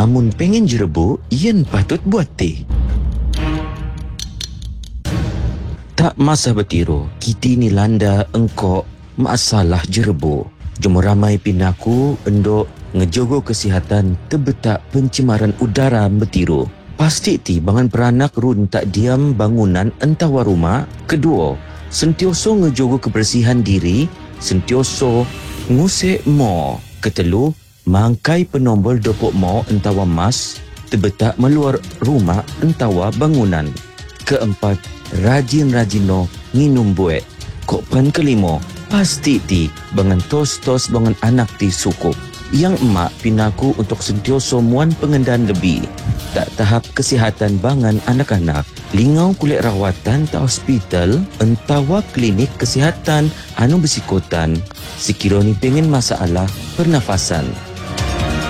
Amun pengen jerebu, yen patut buat teh. Tak masa bertiru, kiti ni landa engkau masalah jerebu. Jom ramai pinaku endok ngejogo kesihatan tebetak pencemaran udara bertiru. Pasti ti bangan peranak run tak diam bangunan entawa rumah. Kedua, sentioso ngejogo kebersihan diri, sentioso ngusik mo. Ketelu, mangkai penombol dopok mo entawa mas tebetak meluar rumah entawa bangunan. Keempat, rajin-rajino nginum buet. Kopan kelima, pasti ti bangan tos-tos bangan anak ti sukup. Yang emak pinaku untuk sentioso muan pengendaan lebih. Tak tahap kesihatan bangan anak-anak, lingau kulit rawatan ta hospital entawa klinik kesihatan anu bersikotan sekiranya pengen masalah pernafasan.